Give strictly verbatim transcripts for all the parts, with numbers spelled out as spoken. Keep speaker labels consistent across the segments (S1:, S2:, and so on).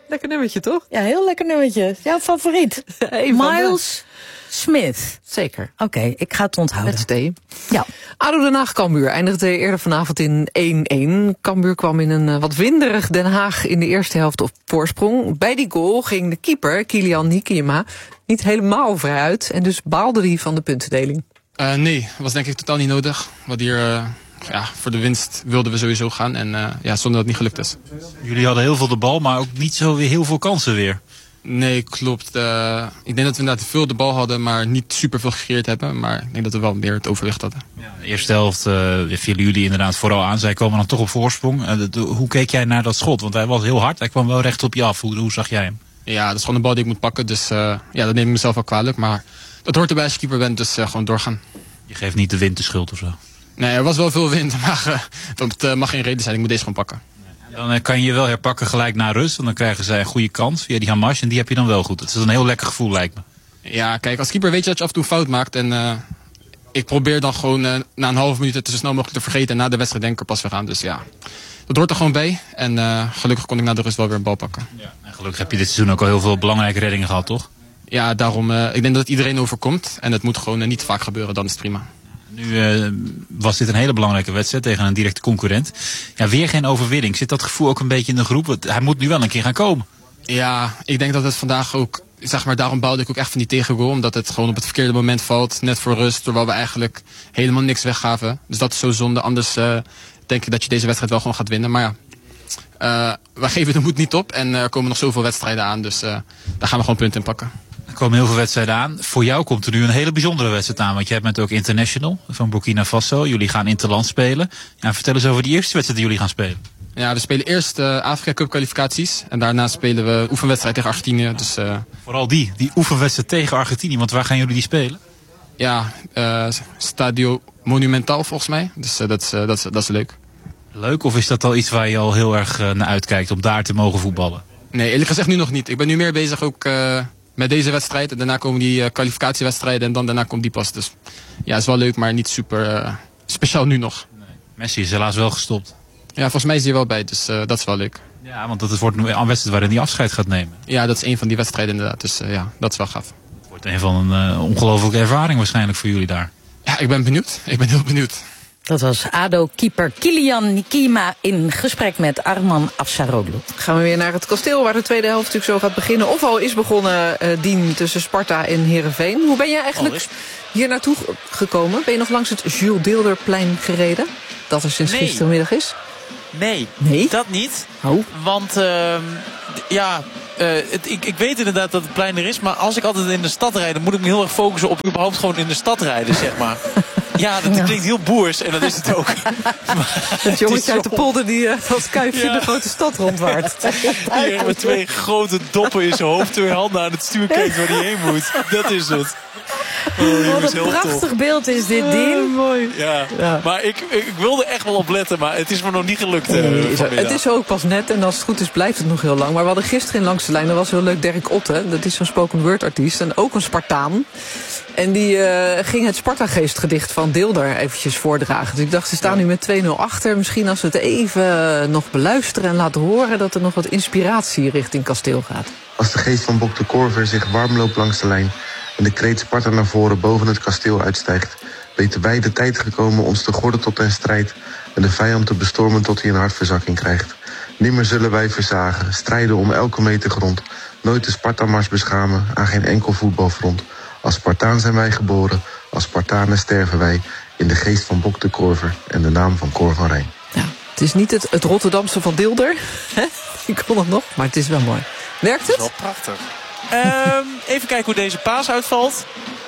S1: Lekker nummertje, toch?
S2: Ja, heel lekker nummertje. Jouw favoriet? Miles Smith.
S1: Zeker.
S2: Oké, okay, ik ga het onthouden.
S1: Met thee.
S2: Ja.
S1: A D O Den Haag Cambuur eindigde eerder vanavond in één-één. Cambuur kwam in een wat winderig Den Haag in de eerste helft op voorsprong. Bij die goal ging de keeper, Kylian Hiekema, niet helemaal vrij uit. En dus baalde hij van de puntendeling.
S3: Uh, nee, dat was denk ik totaal niet nodig. Want hier, uh, ja, voor de winst wilden we sowieso gaan. En uh, ja, zonder dat het niet gelukt is.
S4: Jullie hadden heel veel de bal, maar ook niet zo weer heel veel kansen weer.
S3: Nee, klopt. Uh, ik denk dat we inderdaad veel de bal hadden, maar niet super veel gecreëerd hebben. Maar ik denk dat we wel meer het overwicht hadden.
S4: Ja, de eerste helft uh, vielen jullie inderdaad vooral aan. Zij komen dan toch op voorsprong. Uh, de, hoe keek jij naar dat schot? Want hij was heel hard. Hij kwam wel recht op je af. Hoe, hoe zag jij hem?
S3: Ja, dat is gewoon een bal die ik moet pakken. Dus uh, ja, dat neem ik mezelf wel kwalijk. Maar dat hoort erbij als je keeper bent. Dus uh, gewoon doorgaan.
S4: Je geeft niet de wind de schuld of zo?
S3: Nee, er was wel veel wind. Maar uh, dat uh, mag geen reden zijn. Ik moet deze gewoon pakken.
S4: Dan kan je je wel herpakken gelijk naar rust. En dan krijgen zij een goede kans via die Hamas. En die heb je dan wel goed. Het is een heel lekker gevoel, lijkt me.
S3: Ja, kijk, als keeper weet je dat je af en toe fout maakt. En uh, ik probeer dan gewoon uh, na een half minuut het zo snel mogelijk te vergeten. En na de wedstrijd denk ik er pas weer aan. Dus ja, dat hoort er gewoon bij. En uh, gelukkig kon ik na de rust wel weer een bal pakken.
S4: Ja, en gelukkig heb je dit seizoen ook al heel veel belangrijke reddingen gehad, toch?
S3: Ja, daarom. Uh, ik denk dat het iedereen overkomt. En het moet gewoon uh, niet vaak gebeuren, dan is het prima.
S4: Nu uh, was dit een hele belangrijke wedstrijd tegen een directe concurrent. Ja, weer geen overwinning. Zit dat gevoel ook een beetje in de groep? Want hij moet nu wel een keer gaan komen.
S3: Ja, ik denk dat het vandaag ook, zeg maar, daarom bouwde ik ook echt van die tegengoal. Omdat het gewoon op het verkeerde moment valt, net voor rust, terwijl we eigenlijk helemaal niks weggaven. Dus dat is zo zonde. Anders uh, denk ik dat je deze wedstrijd wel gewoon gaat winnen. Maar ja, uh, wij geven de moed niet op en er komen nog zoveel wedstrijden aan. Dus uh, daar gaan we gewoon punten in pakken.
S4: Er komen heel veel wedstrijden aan. Voor jou komt er nu een hele bijzondere wedstrijd aan. Want jij bent ook international van Burkina Faso. Jullie gaan interland spelen. Ja, vertel eens over die eerste wedstrijd die jullie gaan spelen.
S3: Ja, we spelen eerst uh, Afrika Cup kwalificaties. En daarna spelen we oefenwedstrijd tegen Argentinië. Dus, uh,
S4: Vooral die, die oefenwedstrijd tegen Argentinië. Want waar gaan jullie die spelen?
S3: Ja, uh, Stadio Monumental volgens mij. Dus uh, dat, is, uh, dat, is, dat is leuk.
S4: Leuk, of is dat al iets waar je al heel erg uh, naar uitkijkt om daar te mogen voetballen?
S3: Nee, eerlijk gezegd nu nog niet. Ik ben nu meer bezig ook uh, met deze wedstrijd. En daarna komen die uh, kwalificatiewedstrijden en dan daarna komt die pas. Dus ja, is wel leuk, maar niet super uh, speciaal nu nog.
S4: Nee. Messi is helaas wel gestopt.
S3: Ja, volgens mij is hij er wel bij, dus uh, dat is wel leuk.
S4: Ja, want dat wordt een wedstrijd waarin hij afscheid gaat nemen.
S3: Ja, dat is een van die wedstrijden inderdaad. Dus uh, ja, dat is wel gaaf.
S4: Het wordt een van een uh, ongelofelijke ervaring waarschijnlijk voor jullie daar.
S3: Ja, ik ben benieuwd. Ik ben heel benieuwd.
S2: Dat was A D O-keeper Kylian Hiekema in gesprek met Arman Afsaroglu.
S1: Gaan we weer naar het kasteel waar de tweede helft natuurlijk zo gaat beginnen. Of al is begonnen, uh, Dien, tussen Sparta en Heerenveen. Hoe ben jij eigenlijk oh, hier naartoe gekomen? Ben je nog langs het Jules Deelderplein gereden? Dat er sinds nee. gistermiddag is?
S5: Nee,
S1: nee,
S5: dat niet.
S1: Oh.
S5: Want uh, ja, uh, het, ik, ik weet inderdaad dat het plein er is. Maar als ik altijd in de stad rijd, dan moet ik me heel erg focussen op überhaupt gewoon in de stad rijden, zeg maar. Ja, dat, dat klinkt heel boers en dat is het ook.
S1: Het jongetje uit de polder die uh, als kuifje ja. de grote stad rondwaart.
S5: Die met twee grote doppen in zijn hoofd, twee handen aan het stuur kijkt waar hij heen moet. Dat is het.
S2: Oh, wat een prachtig tof. beeld is dit, Dien.
S1: Uh, mooi.
S5: Ja, ja. Maar ik, ik, ik wilde echt wel op letten, maar het is me nog niet gelukt.
S1: Nee, nee, is het is ook pas net en als het goed is blijft het nog heel lang. Maar we hadden gisteren in Langs de Lijn, dat was heel leuk, Dirk Otte. Dat is zo'n spoken word artiest en ook een Spartaan. En die uh, ging het Sparta-geestgedicht van Deelder eventjes voordragen. Dus ik dacht, ze staan nu met twee nul achter. Misschien als we het even nog beluisteren en laten horen dat er nog wat inspiratie richting kasteel gaat.
S6: Als de geest van Bok de Korver zich warm loopt langs de lijn en de kreet Sparta naar voren boven het kasteel uitstijgt, weten wij de tijd gekomen ons te gorden tot den strijd en de vijand te bestormen tot hij een hartverzakking krijgt. Nimmer zullen wij verzagen, strijden om elke meter grond, nooit de Sparta-mars beschamen aan geen enkel voetbalfront. Als Spartaan zijn wij geboren, als Spartanen sterven wij in de geest van Bok de Korver en de naam van Cor van Rijn.
S1: Ja, het is niet het, het Rotterdamse van Deelder, ik kon het nog, maar het is wel mooi. Werkt het?
S5: Dat is wel prachtig. Um, even kijken hoe deze paas uitvalt.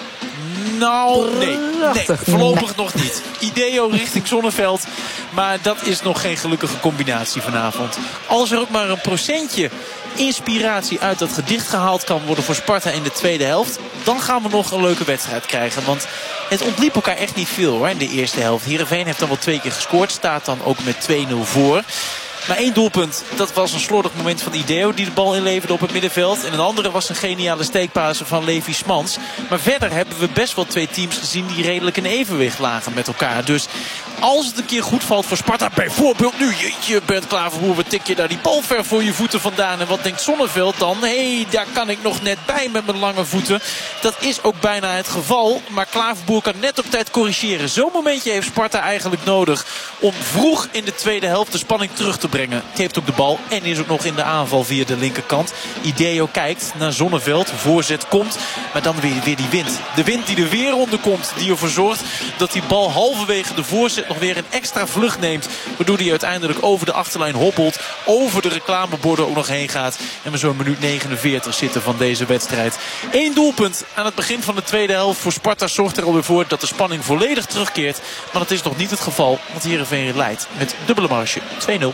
S5: Nou, nee. nee voorlopig nog niet. Ideo richting Zonneveld. Maar dat is nog geen gelukkige combinatie vanavond. Als er ook maar een procentje inspiratie uit dat gedicht gehaald kan worden voor Sparta in de tweede helft, dan gaan we nog een leuke wedstrijd krijgen. Want het ontliep elkaar echt niet veel hoor in de eerste helft. Heerenveen heeft dan wel twee keer gescoord. Staat dan ook met twee nul voor. Maar één doelpunt, dat was een slordig moment van Ideo die de bal inleverde op het middenveld. En een andere was een geniale steekpaas van Levi Smans. Maar verder hebben we best wel twee teams gezien die redelijk in evenwicht lagen met elkaar. Dus als het een keer goed valt voor Sparta, bijvoorbeeld nu, jeetje Bernd Klaverboer, wat tik je daar die bal ver voor je voeten vandaan. En wat denkt Zonneveld dan? Hé, hey, daar kan ik nog net bij met mijn lange voeten. Dat is ook bijna het geval. Maar Klaverboer kan net op tijd corrigeren. Zo'n momentje heeft Sparta eigenlijk nodig om vroeg in de tweede helft de spanning terug te brengen. Die heeft ook de bal en is ook nog in de aanval via de linkerkant. Ideo kijkt naar Zonneveld. Voorzet komt, maar dan weer, weer die wind. De wind die er weer onder komt, die ervoor zorgt dat die bal halverwege de voorzet nog weer een extra vlucht neemt. Waardoor hij uiteindelijk over de achterlijn hobbelt. Over de reclameborden ook nog heen gaat. En we zo'n minuut negenenveertig zitten van deze wedstrijd. Eén doelpunt aan het begin van de tweede helft voor Sparta zorgt er alweer voor dat de spanning volledig terugkeert. Maar dat is nog niet het geval, want Heerenveen leidt met dubbele marge. twee nul.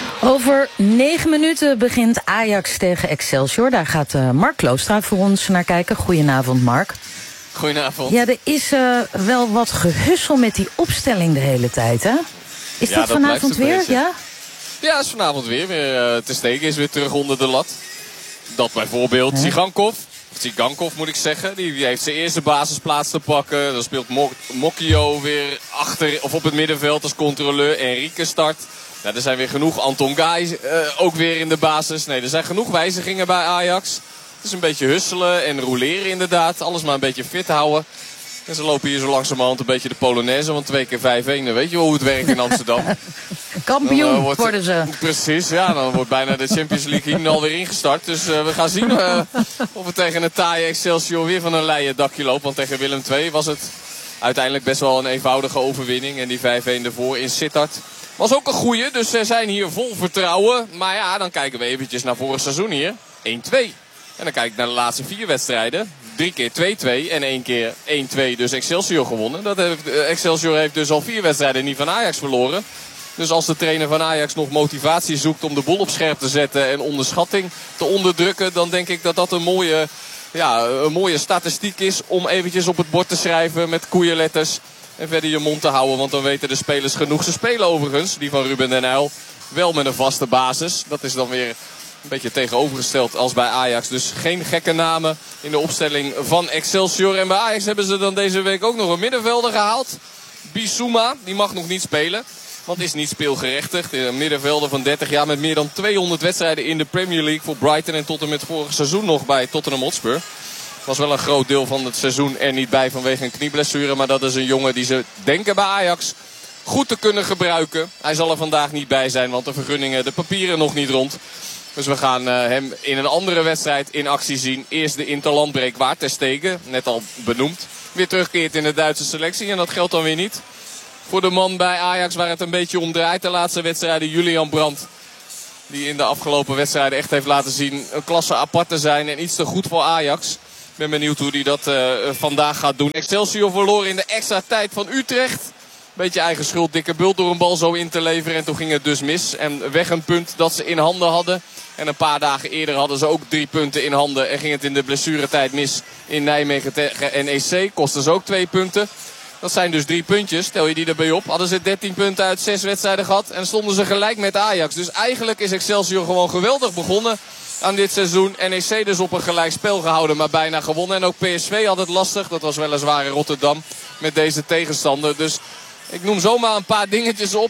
S2: Over negen minuten begint Ajax tegen Excelsior. Daar gaat uh, Mark Kloostra voor ons naar kijken. Goedenavond, Mark.
S7: Goedenavond.
S2: Ja, er is uh, wel wat gehussel met die opstelling de hele tijd, hè? Is
S7: ja,
S2: dat,
S7: dat
S2: vanavond weer? Ja?
S7: Ja, is vanavond weer. weer uh, te steken is weer terug onder de lat. Dat bijvoorbeeld ja. Tsigankov. Tsigankov moet ik zeggen. Die, die heeft zijn eerste basisplaats te pakken. Dan speelt Mok Mokio weer achter of op het middenveld als controleur. Enrique start. Nou, er zijn weer genoeg. Anton Gaay uh, ook weer in de basis. Nee, er zijn genoeg wijzigingen bij Ajax. Het is een beetje husselen en roleren inderdaad. Alles maar een beetje fit houden. En ze lopen hier zo langzamerhand een beetje de Polonaise. Want twee keer vijf een, dan weet je wel hoe het werkt in Amsterdam.
S2: Kampioen
S7: dan, uh, wordt,
S2: worden ze.
S7: Precies, ja. Dan wordt bijna de Champions League hier alweer ingestart. Dus uh, we gaan zien uh, of we tegen een taaie Excelsior weer van een leien dakje lopen. Want tegen Willem twee was het uiteindelijk best wel een eenvoudige overwinning. En die vijf een ervoor in Sittard was ook een goeie. Dus ze zijn hier vol vertrouwen. Maar ja, dan kijken we eventjes naar vorig seizoen hier. één twee. En dan kijk ik naar de laatste vier wedstrijden. Drie keer twee twee en één keer één twee. Dus Excelsior gewonnen. Dat heeft, Excelsior heeft dus al vier wedstrijden niet van Ajax verloren. Dus als de trainer van Ajax nog motivatie zoekt om de boel op scherp te zetten en onderschatting te onderdrukken, dan denk ik dat dat een mooie, ja, een mooie statistiek is om eventjes op het bord te schrijven met koeienletters. En verder je mond te houden, want dan weten de spelers genoeg. Ze spelen overigens, die van Ruben den Uyl, wel met een vaste basis. Dat is dan weer een beetje tegenovergesteld als bij Ajax. Dus geen gekke namen in de opstelling van Excelsior. En bij Ajax hebben ze dan deze week ook nog een middenvelder gehaald. Bissouma, die mag nog niet spelen. Want is niet speelgerechtigd. Een middenvelder van dertig jaar met meer dan tweehonderd wedstrijden in de Premier League voor Brighton. En tot en met vorig seizoen nog bij Tottenham Hotspur. Was wel een groot deel van het seizoen er niet bij vanwege een knieblessure. Maar dat is een jongen die ze denken bij Ajax goed te kunnen gebruiken. Hij zal er vandaag niet bij zijn, want de vergunningen, de papieren nog niet rond. Dus we gaan uh, hem in een andere wedstrijd in actie zien. Eerst de interlandbreek waar ter stegen, net al benoemd. Weer terugkeert in de Duitse selectie en dat geldt dan weer niet voor de man bij Ajax waar het een beetje om draait. De laatste wedstrijden, Julian Brandt. Die in de afgelopen wedstrijden echt heeft laten zien een klasse apart te zijn en iets te goed voor Ajax. Ik ben benieuwd hoe hij dat uh, vandaag gaat doen. Excelsior verloor in de extra tijd van Utrecht. Beetje eigen schuld, dikke bult door een bal zo in te leveren. En toen ging het dus mis. En weg een punt dat ze in handen hadden. En een paar dagen eerder hadden ze ook drie punten in handen. En ging het in de blessuretijd mis in Nijmegen tegen N E C. Kostten ze ook twee punten. Dat zijn dus drie puntjes. Stel je die erbij op. Hadden ze dertien punten uit zes wedstrijden gehad. En stonden ze gelijk met Ajax. Dus eigenlijk is Excelsior gewoon geweldig begonnen aan dit seizoen. N E C dus op een gelijk spel gehouden, maar bijna gewonnen. En ook P S V had het lastig. Dat was weliswaar in Rotterdam met deze tegenstander. Dus ik noem zomaar een paar dingetjes op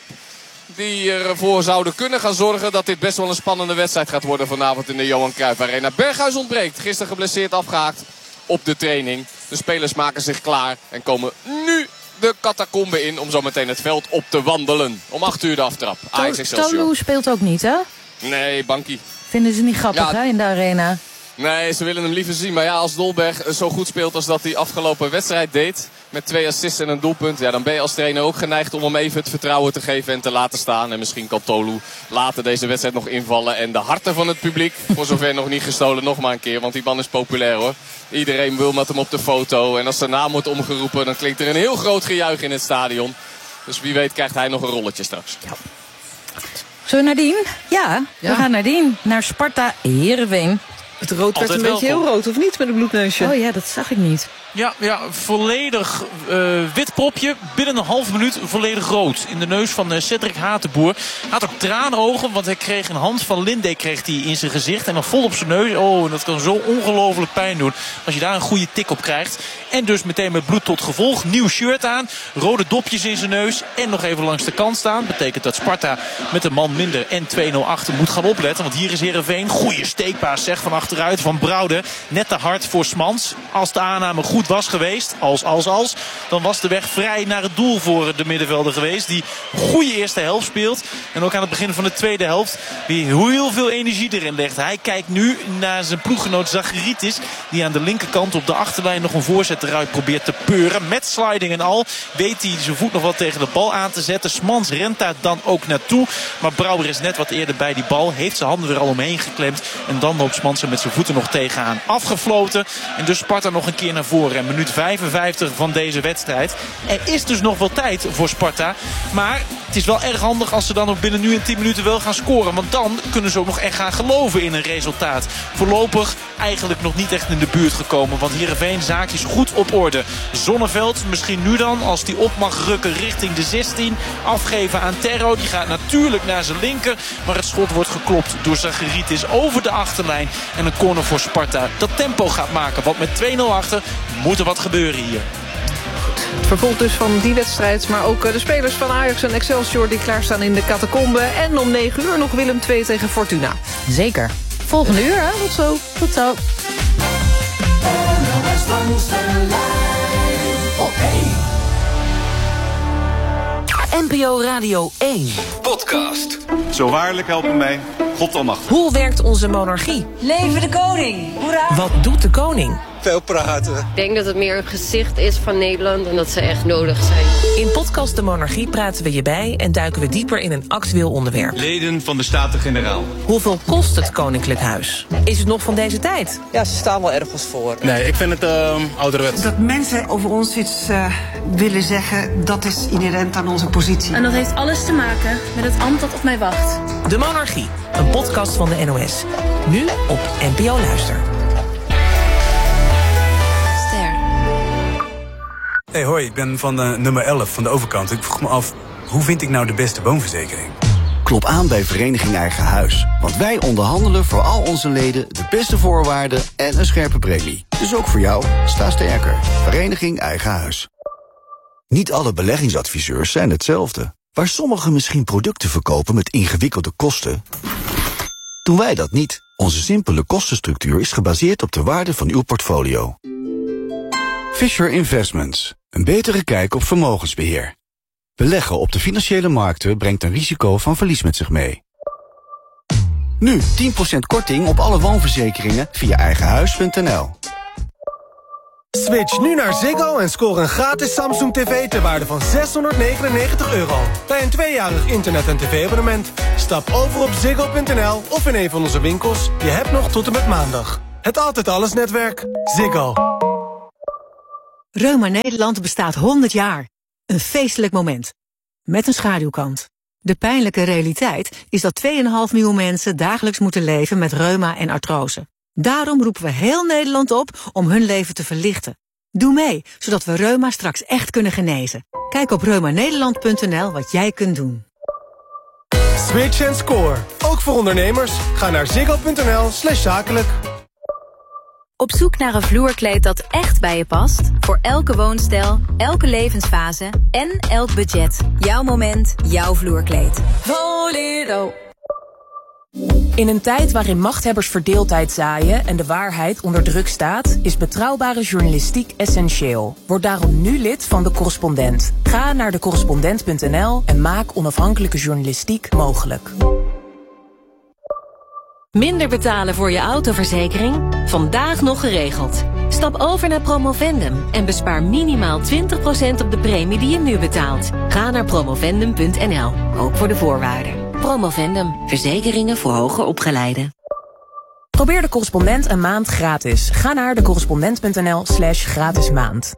S7: die ervoor zouden kunnen gaan zorgen dat dit best wel een spannende wedstrijd gaat worden vanavond in de Johan Cruijff Arena. Berghuis ontbreekt. Gisteren geblesseerd afgehaakt op de training. De spelers maken zich klaar en komen nu de catacombe in om zo meteen het veld op te wandelen. Om acht uur de aftrap. Ajax Excelsior.
S2: Tolu speelt ook niet, hè?
S7: Nee, Bankie.
S2: Vinden ze niet grappig,
S7: ja,
S2: hè, in de arena?
S7: Nee, ze willen hem liever zien. Maar ja, als Dolberg zo goed speelt als dat hij afgelopen wedstrijd deed, met twee assists en een doelpunt, ja, dan ben je als trainer ook geneigd om hem even het vertrouwen te geven en te laten staan. En misschien kan Tolu later deze wedstrijd nog invallen. En de harten van het publiek, voor zover nog niet gestolen, nog maar een keer. Want die man is populair, hoor. Iedereen wil met hem op de foto. En als zijn naam wordt omgeroepen, dan klinkt er een heel groot gejuich in het stadion. Dus wie weet krijgt hij nog een rolletje straks.
S2: Ja. Zullen we naar Dien? Ja, ja, we gaan naar Dien. Naar Sparta Heerenveen.
S1: Het rood werd
S5: Altijd
S1: een beetje
S5: welkom.
S1: heel rood, of niet, met een bloedneusje?
S2: Oh ja, dat zag ik niet.
S5: Ja, ja, volledig uh, wit propje. Binnen een half minuut volledig rood. In de neus van uh, Cedric Hatenboer. Hij had ook traanogen, want hij kreeg een hand van Linde kreeg hij in zijn gezicht. En dan vol op zijn neus. Oh, en dat kan zo ongelooflijk pijn doen. Als je daar een goede tik op krijgt. En dus meteen met bloed tot gevolg. Nieuw shirt aan. Rode dopjes in zijn neus. En nog even langs de kant staan. Betekent dat Sparta met een man minder en twee nul achter moet gaan opletten. Want hier is Heerenveen. Goeie steekpaas zeg van achteruit van Brouwde. Net te hard voor Smans. Als de aanname goed was geweest. Als, als, als. Dan was de weg vrij naar het doel voor de middenvelder geweest. Die goede eerste helft speelt. En ook aan het begin van de tweede helft. Die heel veel energie erin legt. Hij kijkt nu naar zijn ploeggenoot Zacharitis. Die aan de linkerkant op de achterlijn nog een voorzet eruit probeert te peuren. Met sliding en al. Weet hij zijn voet nog wat tegen de bal aan te zetten. Smans rent daar dan ook naartoe. Maar Brouwer is net wat eerder bij die bal. Heeft zijn handen er al omheen geklemd. En dan loopt Smans er met zijn voeten nog tegenaan. Afgefloten. En dus Sparta nog een keer naar voren. En minuut vijfenvijftig van deze wedstrijd. Er is dus nog wel tijd voor Sparta. Maar het is wel erg handig als ze dan ook binnen nu en tien minuten wel gaan scoren. Want dan kunnen ze ook nog echt gaan geloven in een resultaat. Voorlopig eigenlijk nog niet echt in de buurt gekomen. Want Heerenveen zaakjes goed op orde. Zonneveld misschien nu dan als die op mag rukken richting de zestien. Afgeven aan Terro. Die gaat natuurlijk naar zijn linker. Maar het schot wordt geklopt door Zacharitis over de achterlijn. En een corner voor Sparta dat tempo gaat maken. Want met twee nul achter moet er wat gebeuren hier.
S1: Het vervolg dus van die wedstrijd, maar ook de spelers van Ajax en Excelsior die klaarstaan in de catacombe. En om negen uur nog Willem twee tegen Fortuna.
S2: Zeker. Volgende uur, hè?
S1: Tot zo.
S2: Tot zo.
S8: N P O Radio één.
S9: Podcast. Zo waarlijk helpen mij, God almachtig.
S8: Hoe werkt onze monarchie?
S10: Leven de koning! Hoera!
S8: Wat doet de koning?
S9: Veel praten.
S11: Ik denk dat het meer een gezicht is van Nederland en dat ze echt nodig zijn.
S8: In podcast De Monarchie praten we je bij en duiken we dieper in een actueel onderwerp.
S9: Leden van de Staten-Generaal.
S8: Hoeveel kost het Koninklijk Huis? Is het nog van deze tijd?
S1: Ja, ze staan wel ergens voor.
S3: Nee, ik vind het uh, ouderwets.
S10: Dat mensen over ons iets uh, willen zeggen, dat is inherent aan onze positie.
S12: En dat heeft alles te maken met het ambt dat op mij wacht.
S8: De Monarchie, een podcast van de N O S. Nu op N P O Luister.
S13: Hey, hoi, ik ben van de nummer elf van de overkant. Ik vroeg me af, hoe vind ik nou de beste woonverzekering?
S14: Klop aan bij Vereniging Eigen Huis. Want wij onderhandelen voor al onze leden de beste voorwaarden en een scherpe premie. Dus ook voor jou, sta sterker. Vereniging Eigen Huis. Niet alle beleggingsadviseurs zijn hetzelfde. Waar sommigen misschien producten verkopen met ingewikkelde kosten, doen wij dat niet. Onze simpele kostenstructuur is gebaseerd op de waarde van uw portfolio. Fisher Investments. Een betere kijk op vermogensbeheer. Beleggen op de financiële markten brengt een risico van verlies met zich mee. Nu tien procent korting op alle woonverzekeringen via eigenhuis punt n l.
S15: Switch nu naar Ziggo en score een gratis Samsung T V ter waarde van zeshonderdnegenennegentig euro. Bij een tweejarig internet- en tv-abonnement. Stap over op ziggo punt n l of in een van onze winkels. Je hebt nog tot en met maandag. Het Altijd Alles netwerk. Ziggo.
S16: Reuma Nederland bestaat honderd jaar. Een feestelijk moment. Met een schaduwkant. De pijnlijke realiteit is dat twee komma vijf miljoen mensen dagelijks moeten leven met reuma en artrose. Daarom roepen we heel Nederland op om hun leven te verlichten. Doe mee, zodat we reuma straks echt kunnen genezen. Kijk op reuma nederland punt n l wat jij kunt doen.
S15: Switch en score. Ook voor ondernemers. Ga naar ziggo punt n l slash zakelijk.
S17: Op zoek naar een vloerkleed dat echt bij je past? Voor elke woonstijl, elke levensfase en elk budget. Jouw moment, jouw vloerkleed.
S8: Volero. In een tijd waarin machthebbers verdeeldheid zaaien en de waarheid onder druk staat, is betrouwbare journalistiek essentieel. Word daarom nu lid van De Correspondent. Ga naar de correspondent punt n l en maak onafhankelijke journalistiek mogelijk.
S18: Minder betalen voor je autoverzekering? Vandaag nog geregeld. Stap over naar Promovendum en bespaar minimaal twintig procent op de premie die je nu betaalt. Ga naar promovendum punt n l, ook voor de voorwaarden. Promovendum, verzekeringen voor hoger opgeleiden.
S8: Probeer De Correspondent een maand gratis. Ga naar de correspondent punt n l slash gratis maand.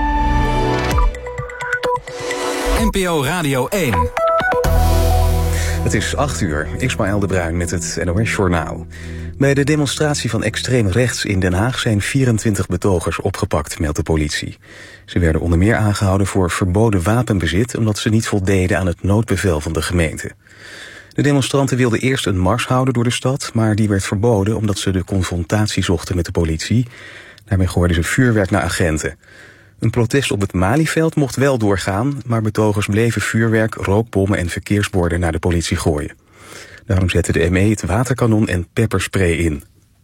S9: N P O Radio één.
S19: Het is acht uur. Ismaël de Bruin met het N O S-journaal. Bij de demonstratie van extreem rechts in Den Haag zijn vierentwintig betogers opgepakt, meldt de politie. Ze werden onder meer aangehouden voor verboden wapenbezit, omdat ze niet voldeden aan het noodbevel van de gemeente. De demonstranten wilden eerst een mars houden door de stad, maar die werd verboden omdat ze de confrontatie zochten met de politie. Daarmee gooiden ze vuurwerk naar agenten. Een protest op het Malieveld mocht wel doorgaan, maar betogers bleven vuurwerk, rookbommen en verkeersborden naar de politie gooien. Daarom zette de M E het waterkanon en pepperspray in.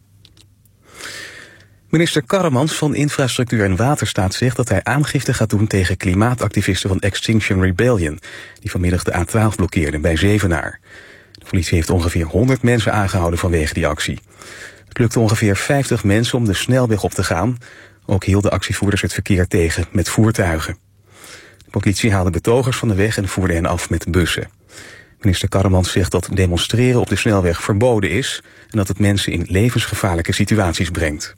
S19: Minister Karremans van Infrastructuur en Waterstaat zegt dat hij aangifte gaat doen tegen klimaatactivisten van Extinction Rebellion, die vanmiddag de A twaalf blokkeerden bij Zevenaar. De politie heeft ongeveer honderd mensen aangehouden vanwege die actie. Het lukte ongeveer vijftig mensen om de snelweg op te gaan. Ook hielden actievoerders het verkeer tegen met voertuigen. De politie haalde betogers van de weg en voerde hen af met bussen. Minister Karremans zegt dat demonstreren op de snelweg verboden is en dat het mensen in levensgevaarlijke situaties brengt.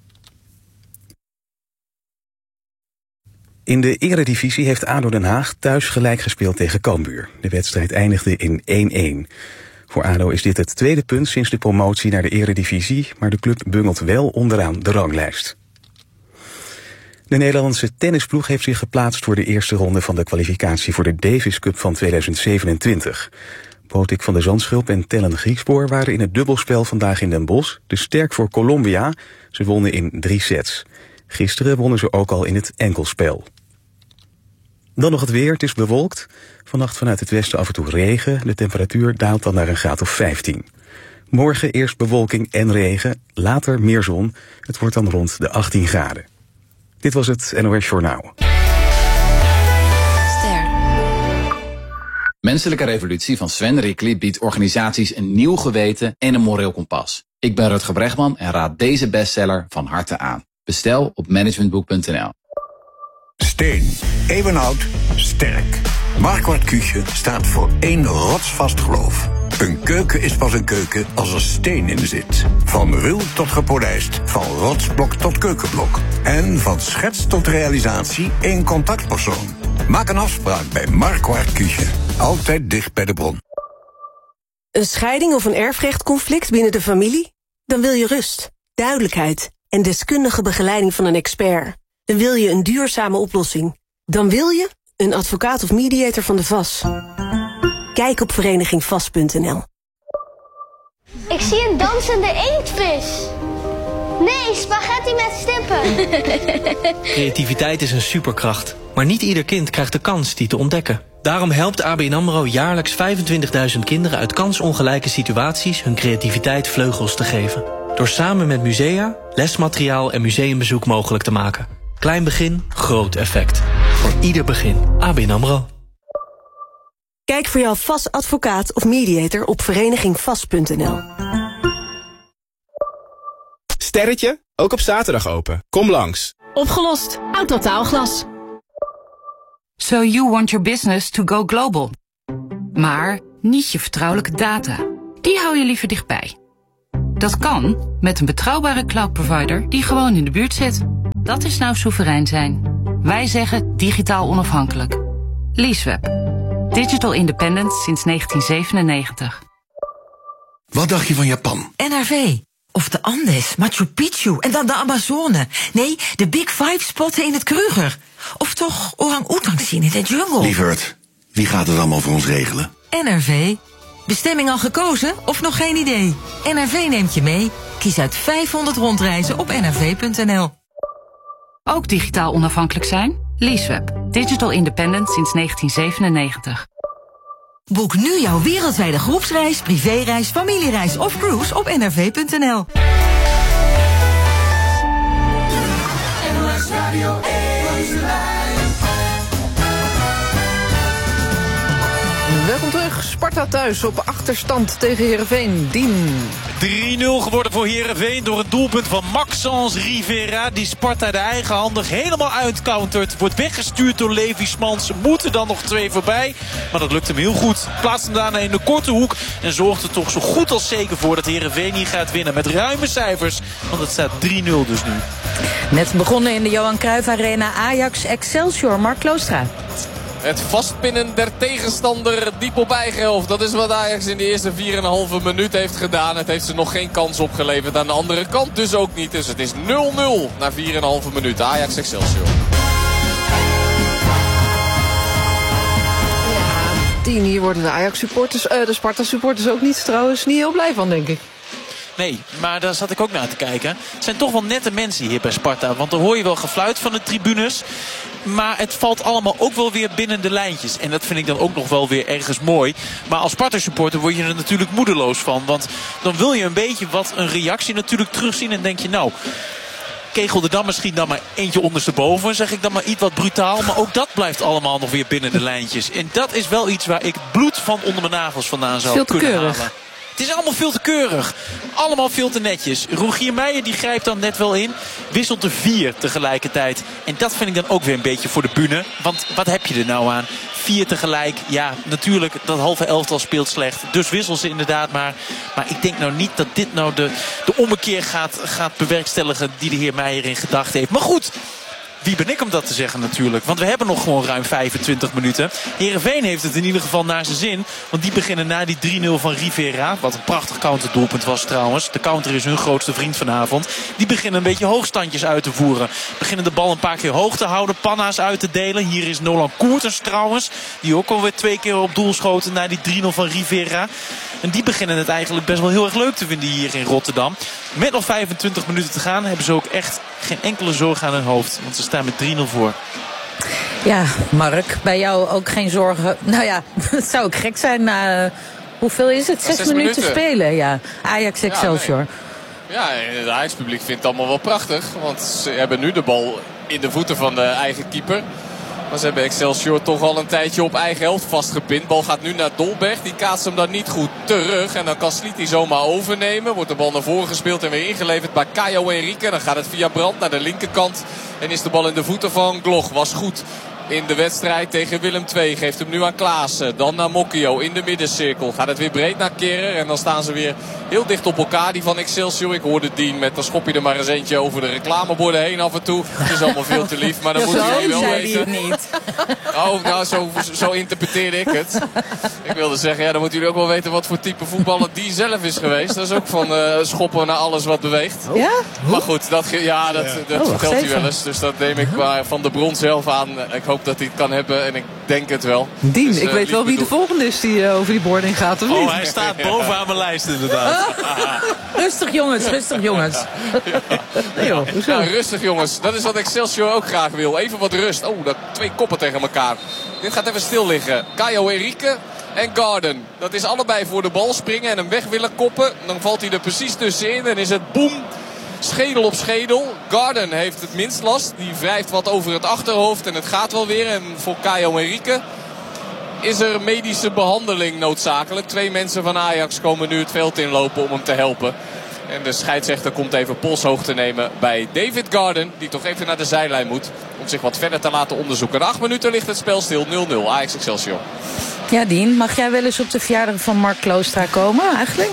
S19: In de Eredivisie heeft A D O Den Haag thuis gelijk gespeeld tegen Cambuur. De wedstrijd eindigde in één-één. Voor A D O is dit het tweede punt sinds de promotie naar de Eredivisie, maar de club bungelt wel onderaan de ranglijst. De Nederlandse tennisploeg heeft zich geplaatst voor de eerste ronde van de kwalificatie voor de Davis Cup van tweeduizend zevenentwintig. Botik van de Zandschulp en Tellen Griekspoor waren in het dubbelspel vandaag in Den Bosch te sterk voor Colombia. Ze wonnen in drie sets. Gisteren wonnen ze ook al in het enkelspel. Dan nog het weer. Het is bewolkt. Vannacht vanuit het westen af en toe regen. De temperatuur daalt dan naar een graad of vijftien. Morgen eerst bewolking en regen. Later meer zon. Het wordt dan rond de achttien graden. Dit was het N O S-journaal.
S20: Menselijke Revolutie van Sven Rickli biedt organisaties een nieuw geweten en een moreel kompas. Ik ben Rutger Bregman en raad deze bestseller van harte aan. Bestel op managementboek punt n l.
S21: Steen, eeuwenoud, sterk. Marquardt Küche staat voor één rotsvast geloof. Een keuken is pas een keuken als er steen in zit. Van ruw tot gepolijst, van rotsblok tot keukenblok. En van schets tot realisatie één contactpersoon. Maak een afspraak bij Marquardt Küche. Altijd dicht bij de bron.
S22: Een scheiding of een erfrechtconflict binnen de familie? Dan wil je rust, duidelijkheid en deskundige begeleiding van een expert. Dan wil je een duurzame oplossing. Dan wil je een advocaat of mediator van de V A S. Kijk op vereniging vast punt n l.
S23: Ik zie een dansende inktvis. Nee, spaghetti met stippen.
S24: Creativiteit is een superkracht. Maar niet ieder kind krijgt de kans die te ontdekken. Daarom helpt A B N AMRO jaarlijks vijfentwintigduizend kinderen uit kansongelijke situaties hun creativiteit vleugels te geven. Door samen met musea, lesmateriaal en museumbezoek mogelijk te maken. Klein begin, groot effect. Voor ieder begin. A B N AMRO.
S22: Kijk voor jouw V A S-advocaat of mediator op vereniging vast punt n l.
S25: Sterretje, ook op zaterdag open. Kom langs.
S26: Opgelost. Autotaalglas.
S27: So you want your business to go global. Maar niet je vertrouwelijke data. Die hou je liever dichtbij. Dat kan met een betrouwbare cloud provider die gewoon in de buurt zit. Dat is nou soeverein zijn. Wij zeggen digitaal onafhankelijk. Leaseweb. Digital independent sinds negentien zevenennegentig.
S28: Wat dacht je van Japan?
S29: N R V. Of de Andes, Machu Picchu en dan de Amazone. Nee, de Big Five spotten in het Kruger. Of toch orang-oetang zien in de jungle.
S28: Lieverd, wie gaat het allemaal voor ons regelen?
S29: N R V. Bestemming al gekozen of nog geen idee? N R V neemt je mee. Kies uit vijfhonderd rondreizen op n r v punt n l.
S27: Ook digitaal onafhankelijk zijn? Leaseweb. Digital independent sinds negentien zevenennegentig.
S29: Boek nu jouw wereldwijde groepsreis, privéreis, familiereis of cruise op n r v punt n l.
S1: Welkom terug. Sparta thuis op achterstand tegen Heerenveen. Dien.
S5: drie nul geworden voor Heerenveen door het doelpunt van Maxence Rivera. Die Sparta de eigenhandig helemaal uitcountert. Wordt weggestuurd door Levi Smans. Moeten dan nog twee voorbij. Maar dat lukt hem heel goed. Plaatst hem daarna in de korte hoek. En zorgt er toch zo goed als zeker voor dat Heerenveen hier gaat winnen. Met ruime cijfers. Want het staat drie nul dus nu.
S2: Net begonnen in de Johan Cruijff Arena Ajax Excelsior. Mark Kloostra.
S3: Het vastpinnen der tegenstander diep op eigen helft. Dat is wat Ajax in de eerste vier komma vijf minuut heeft gedaan. Het heeft ze nog geen kans opgeleverd. Aan de andere kant dus ook niet. Dus het is nul nul na vier komma vijf minuut. Ajax Excelsior.
S1: Tien, hier worden de Ajax-supporters, uh, de Sparta-supporters ook niet trouwens niet heel blij van, denk ik.
S5: Nee, maar daar zat ik ook naar te kijken. Het zijn toch wel nette mensen hier bij Sparta. Want dan hoor je wel gefluit van de tribunes. Maar het valt allemaal ook wel weer binnen de lijntjes. En dat vind ik dan ook nog wel weer ergens mooi. Maar als Sparta-supporter word je er natuurlijk moedeloos van. Want dan wil je een beetje wat een reactie natuurlijk terugzien. En denk je nou... Kegel er dan misschien dan maar eentje ondersteboven. Zeg ik dan maar iets wat brutaal. Maar ook dat blijft allemaal nog weer binnen de lijntjes. En dat is wel iets waar ik het bloed van onder mijn nagels vandaan zou kunnen
S1: keurig.
S5: halen. Het is allemaal veel te keurig. Allemaal veel te netjes. Rogier Meijer die grijpt dan net wel in. Wisselt er vier tegelijkertijd. En dat vind ik dan ook weer een beetje voor de bühne. Want wat heb je er nou aan? Vier tegelijk. Ja, natuurlijk, dat halve elftal speelt slecht. Dus wisselen ze inderdaad maar. Maar ik denk nou niet dat dit nou de, de ommekeer gaat, gaat bewerkstelligen die de heer Meijer in gedachten heeft. Maar goed... Wie ben ik om dat te zeggen natuurlijk. Want we hebben nog gewoon ruim vijfentwintig minuten. Heerenveen heeft het in ieder geval naar zijn zin. Want die beginnen na die drie nul van Rivera. Wat een prachtig counterdoelpunt was trouwens. De counter is hun grootste vriend vanavond. Die beginnen een beetje hoogstandjes uit te voeren. Beginnen de bal een paar keer hoog te houden. Panna's uit te delen. Hier is Nolan Koertens trouwens. Die ook alweer twee keer op doel schoten na die drie nul van Rivera. En die beginnen het eigenlijk best wel heel erg leuk te vinden hier in Rotterdam. Met nog vijfentwintig minuten te gaan hebben ze ook echt geen enkele zorg aan hun hoofd. Want ze staan met drie nul voor.
S2: Ja, Mark, bij jou ook geen zorgen. Nou ja, het zou ook gek zijn na... Uh, hoeveel is het? Zes, Zes minuten, minuten spelen, ja. Ajax Excelsior.
S3: Ja, nee. ja, het Ajax-publiek vindt het allemaal wel prachtig. Want ze hebben nu de bal in de voeten van de eigen keeper. Maar ze hebben Excelsior toch al een tijdje op eigen helft vastgepind. Bal gaat nu naar Dolberg. Die kaatst hem dan niet goed terug. En dan kan Sliti zomaar overnemen. Wordt de bal naar voren gespeeld en weer ingeleverd bij Caio Henrique. Dan gaat het via Brandt naar de linkerkant. En is de bal in de voeten van Gloch. Was goed in de wedstrijd tegen Willem twee. Geeft hem nu aan Klaassen. Dan naar Mokio in de middencirkel. Gaat het weer breed naar Kerrer. En dan staan ze weer heel dicht op elkaar. Die van Excelsior. Ik hoorde Dien met dan schop je er maar eens eentje over de reclameborden heen af en toe. Het is allemaal veel te lief. Maar dan ja, moeten jullie wel weten. Niet. Oh, nou zo, zo interpreteerde ik het. Ik wilde zeggen, ja, dan moeten jullie ook wel weten wat voor type voetballer die zelf is geweest. Dat is ook van uh, schoppen naar alles wat beweegt.
S2: Ja?
S3: Maar goed, dat, ja, dat, dat oh, vertelt hij wel eens. Dus dat neem ik maar van de bron zelf aan. Ik hoop dat hij het kan hebben en ik denk het wel.
S1: Dien,
S3: dus, uh,
S1: ik weet wel wie de volgende is die uh, over die boarding gaat, of niet?
S5: Oh, hij staat bovenaan mijn lijst inderdaad.
S2: Rustig jongens, rustig jongens.
S3: Ja. Nee, joh, ja, rustig jongens. Dat is wat Excelsior ook graag wil. Even wat rust. Oh, dat twee koppen tegen elkaar. Dit gaat even stil liggen. Caio Henrique en Garden. Dat is allebei voor de bal springen en hem weg willen koppen. Dan valt hij er precies tussenin en is het boem. Schedel op schedel. Garden heeft het minst last. Die wrijft wat over het achterhoofd en het gaat wel weer. En voor Caio Henrique is er medische behandeling noodzakelijk. Twee mensen van Ajax komen nu het veld inlopen om hem te helpen. En de scheidsrechter komt even polshoogte nemen bij David Garden. Die toch even naar de zijlijn moet. Om zich wat verder te laten onderzoeken. Na acht minuten ligt het spel stil. nul nul Ajax Excelsior.
S2: Ja, Dien, mag jij wel eens op de verjaardag van Mark Kloostra komen eigenlijk?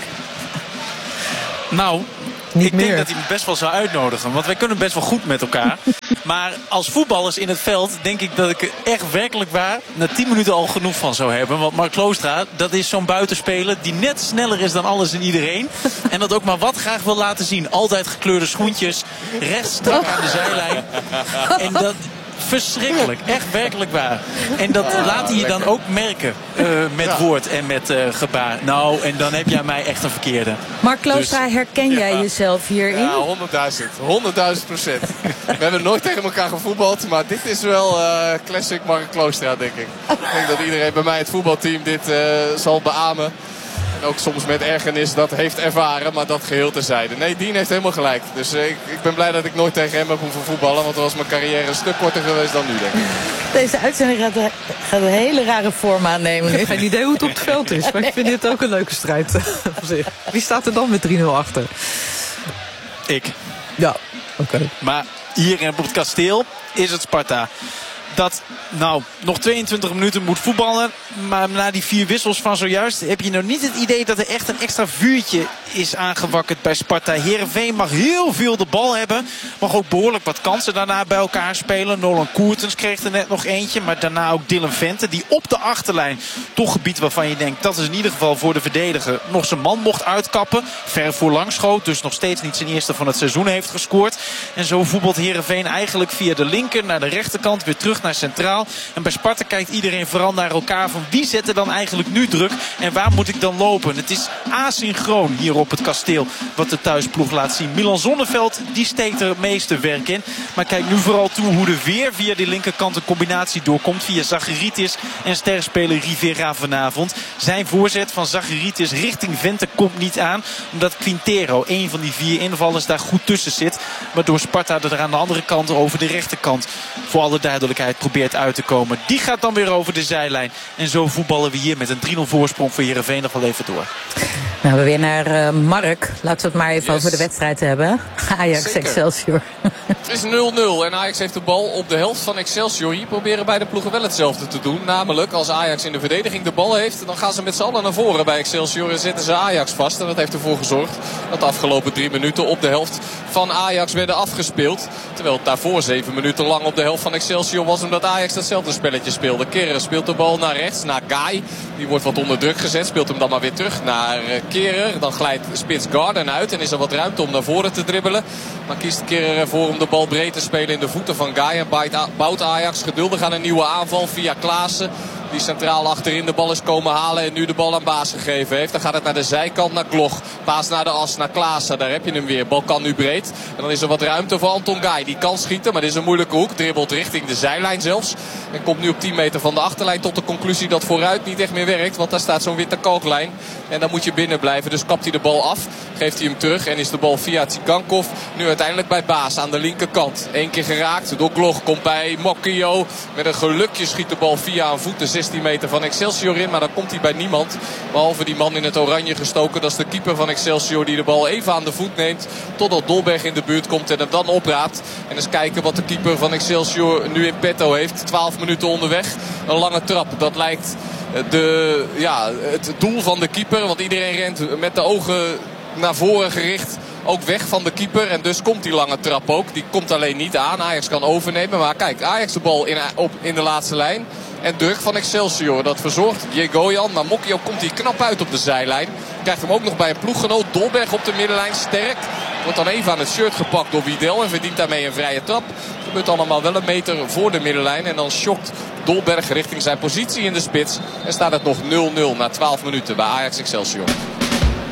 S5: Nou...
S1: Niet
S5: ik
S1: meer.
S5: denk dat hij me best wel zou uitnodigen. Want wij kunnen best wel goed met elkaar. Maar als voetballers in het veld denk ik dat ik er echt werkelijk waar na tien minuten al genoeg van zou hebben. Want Mark Kloostra, dat is zo'n buitenspeler die net sneller is dan alles en iedereen. En dat ook maar wat graag wil laten zien. Altijd gekleurde schoentjes. Rechts strak aan de zijlijn. En dat... Verschrikkelijk, echt werkelijk waar. En dat ja, laat hij je dan ook merken uh, met ja. woord en met uh, gebaar. Nou, en dan heb jij mij echt een verkeerde.
S2: Mark Kloostra, dus, herken jij ja. jezelf hierin?
S3: Ja, honderdduizend. honderdduizend procent. We hebben nooit tegen elkaar gevoetbald, maar dit is wel uh, classic Mark Kloostra, denk ik. Ik denk dat iedereen bij mij het voetbalteam dit uh, zal beamen. En ook soms met ergernis dat heeft ervaren, maar dat geheel terzijde. Nee, Dien heeft helemaal gelijk. Dus uh, ik, ik ben blij dat ik nooit tegen hem heb hoeven voetballen. Want dan was mijn carrière een stuk korter geweest dan nu, denk ik.
S2: Deze uitzending gaat, gaat een hele rare vorm aannemen.
S1: Ik heb geen idee hoe het op het veld is. Maar ik vind dit ook een leuke strijd voor zich. Wie staat er dan met drie nul achter?
S5: Ik.
S1: Ja, oké. Okay.
S5: Maar hier op het kasteel is het Sparta. dat nou nog tweeëntwintig minuten moet voetballen. Maar na die vier wissels van zojuist heb je nou niet het idee dat er echt een extra vuurtje is aangewakkerd bij Sparta. Heerenveen mag heel veel de bal hebben. Mag ook behoorlijk wat kansen daarna bij elkaar spelen. Nolan Koertens kreeg er net nog eentje. Maar daarna ook Dylan Vente. Die op de achterlijn, toch gebied waarvan je denkt, dat is in ieder geval voor de verdediger, nog zijn man mocht uitkappen. Ver voorlang schoot. Dus nog steeds niet zijn eerste van het seizoen heeft gescoord. En zo voetbalt Heerenveen eigenlijk via de linker naar de rechterkant. Weer terug naar centraal. En bij Sparta kijkt iedereen vooral naar elkaar. Van wie zet er dan eigenlijk nu druk? En waar moet ik dan lopen? Het is asynchroon hier op het kasteel. Wat de thuisploeg laat zien. Milan Zonneveld, die steekt er het meeste werk in. Maar kijk nu vooral toe hoe er weer via die linkerkant een combinatie doorkomt. Via Zacharitis en sterspeler Rivera vanavond. Zijn voorzet van Zacharitis richting Vente komt niet aan. Omdat Quintero, een van die vier invallers, daar goed tussen zit. Waardoor Sparta er aan de andere kant over de rechterkant, voor alle duidelijkheid, probeert uit te komen. Die gaat dan weer over de zijlijn. En zo voetballen we hier met een drie nul voorsprong voor Heerenveen nog wel even door.
S2: Nou, we weer naar uh, Mark. Laten we het maar even yes. over de wedstrijd hebben. Ajax
S3: Zeker.
S2: Excelsior.
S3: Het is nul nul en Ajax heeft de bal op de helft van Excelsior. Hier proberen beide ploegen wel hetzelfde te doen. Namelijk, als Ajax in de verdediging de bal heeft, dan gaan ze met z'n allen naar voren bij Excelsior en zetten ze Ajax vast. En dat heeft ervoor gezorgd dat de afgelopen drie minuten op de helft van Ajax werden afgespeeld. Terwijl het daarvoor zeven minuten lang op de helft van Excelsior was, omdat Ajax datzelfde spelletje speelde. Keren speelt de bal naar rechts, naar Guy. Die wordt wat onder druk gezet, speelt hem dan maar weer terug naar Keren. Dan glijdt spits Garden uit en is er wat ruimte om naar voren te dribbelen. Dan kiest Keren ervoor om de bal breed te spelen in de voeten van Guy. En bouwt Ajax geduldig aan een nieuwe aanval via Klaassen. Die centraal achterin de bal is komen halen en nu de bal aan Baas gegeven heeft. Dan gaat het naar de zijkant, naar Gloch. Paas naar de as, naar Klaassen. Daar heb je hem weer. Bal kan nu breed. En dan is er wat ruimte voor Anton Guy. Die kan schieten, maar dit is een moeilijke hoek. Dribbelt richting de zijlijn zelfs. En komt nu op tien meter van de achterlijn tot de conclusie dat vooruit niet echt meer werkt. Want daar staat zo'n witte kooklijn. En dan moet je binnen blijven. Dus kapt hij de bal af. Geeft hij hem terug. En is de bal via Tsigankov nu uiteindelijk bij Baas aan de linkerkant. Eén keer geraakt door Gloch. Komt bij Mokio. Met een gelukje schiet de bal via een voet de zestien meter van Excelsior in. Maar dan komt hij bij niemand. Behalve die man in het oranje gestoken. Dat is de keeper van Excelsior die de bal even aan de voet neemt. Totdat Dolberg in de buurt komt en het dan opraapt. En eens kijken wat de keeper van Excelsior nu in petto heeft. twaalf minuten onderweg. Een lange trap. Dat lijkt de, ja, het doel van de keeper. Want iedereen rent met de ogen naar voren gericht. Ook weg van de keeper. En dus komt die lange trap ook. Die komt alleen niet aan. Ajax kan overnemen. Maar kijk, Ajax de bal in, op, in de laatste lijn. En druk van Excelsior. Dat verzorgt Jegoyan. Maar Mokio komt hier knap uit op de zijlijn. Krijgt hem ook nog bij een ploeggenoot. Dolberg op de middenlijn. Sterk. Wordt dan even aan het shirt gepakt door Widel. En verdient daarmee een vrije trap. Het gebeurt allemaal wel een meter voor de middenlijn. En dan schokt Dolberg richting zijn positie in de spits. En staat het nog nul nul na twaalf minuten bij Ajax Excelsior.